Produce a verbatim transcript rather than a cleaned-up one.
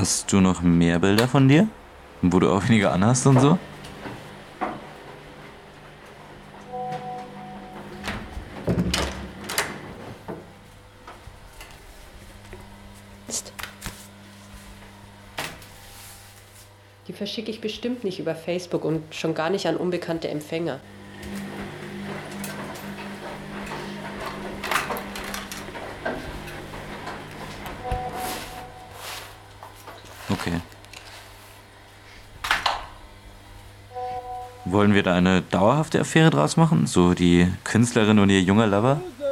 Hast du noch mehr Bilder von dir? Wo du auch weniger anhast und so? Die verschicke ich bestimmt nicht über Facebook und schon gar nicht an unbekannte Empfänger. Okay. Wollen wir da eine dauerhafte Affäre draus machen? So die Künstlerin und ihr junger Lover?